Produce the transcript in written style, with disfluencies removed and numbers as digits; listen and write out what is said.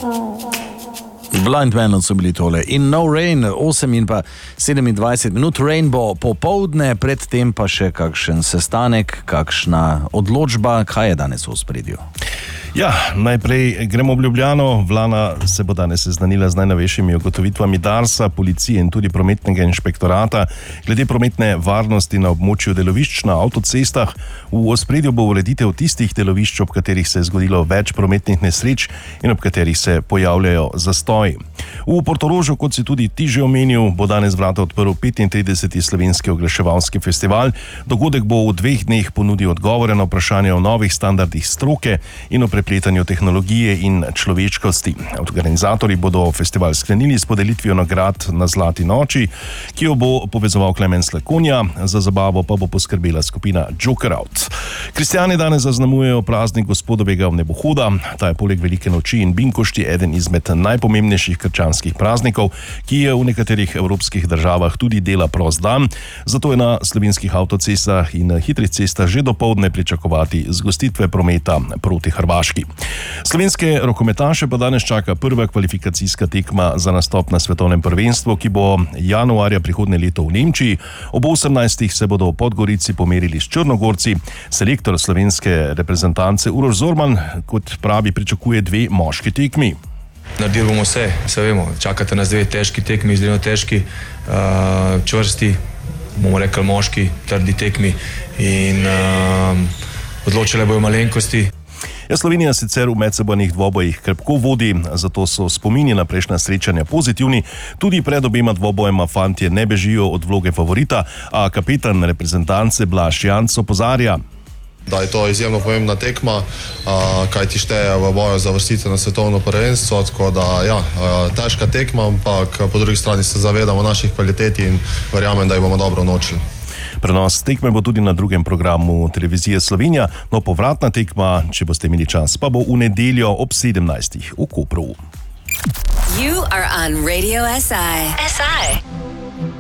Blind Melon so bili tole. In No Rain, 8 in pa 27 minut, Rainbow popoldne, predtem pa še kakšen sestanek, kakšna odločba, kaj je danes v ospredju? Ja, najprej gremo v Ljubljano. Vlada se bo danes seznanila z najnovejšimi ugotovitvami Darsa, policije in tudi prometnega inšpektorata glede prometne varnosti na območju delovišč na avtocestah. V ospredju bo ureditev tistih delovišč, ob katerih se je zgodilo več prometnih nesreč in ob katerih se pojavljajo zastoji. V Portorožu, kot si tudi ti že omenil, bo danes vrata odprl 35. slovenski oglaševalski festival. Dogodek bo v 2 dneh ponudil odgovore na vprašanje o novih standardih stroke in o prepletanju tehnologije in človečkosti. Organizatorji bodo festival sklenili s podelitvijo nagrad na Zlati noči, ki jo bo povezoval Klemen Slakonja, za zabavo pa bo poskrbela skupina Joker Out. Kristjani danes zaznamujejo praznik Gospodovega vnebohoda. Ta je poleg Velike noči in Binkošti eden izmed najpomembnejših krščanskih praznikov, ki je v nekaterih evropskih državah tudi dela prost dan. Zato je na slovenskih avtocestah in hitrih cestah že dopoldne pričakovati zgostitve prometa proti Hrvaški. Slovenske rokometaše pa danes čaka prva kvalifikacijska tekma za nastop na svetovnem prvenstvu, ki bo januarja prihodnje leto v Nemčiji. Ob 18. se bodo v Podgorici pomerili s Črnogorci. Selektor slovenske reprezentance Uroš Zorman, kot pravi, pričakuje 2 moški tekmi. Naredili bomo vse vemo, čakate nas 2 težki tekmi, izredno težki, čvrsti, bomo rekli moški, trdi tekmi in odločile bojo malenkosti. Slovenija sicer v medsebojnih dvobojih krepko vodi, zato so spomini na prejšnja srečanja pozitivni. Tudi pred obema dvobojema fantje ne bežijo od vloge favorita, a kapetan reprezentance Blaž Janc opozarja, da je to izjemno pomembna tekma, kaj ti šteje v boju za vrstitev na svetovno prvenstvo, tako da težka tekma, ampak po drugi strani se zavedamo naših kvalitet in verjamem, da jih bomo dobro naučili. Prenos tekme bo tudi na drugem programu Televizije Slovenija, no povratna tekma, če boste imeli čas, pa bo v nedeljo ob 17. v Kopru. You are on Radio SI.